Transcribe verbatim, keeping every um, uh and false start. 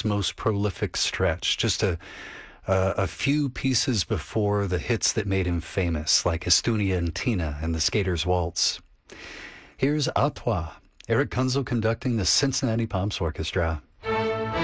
his most prolific stretch, just a, a, a few pieces before the hits that made him famous, like Estunia and Tina and the Skater's Waltz. Here's A Toi, Eric Kunzel conducting the Cincinnati Pops Orchestra.